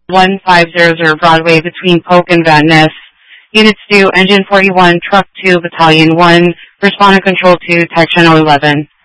1500 Broadway between Polk and Van Ness. Units 2, Engine 41, Truck 2, Battalion 1, Respond and Control 2, Type Channel 11.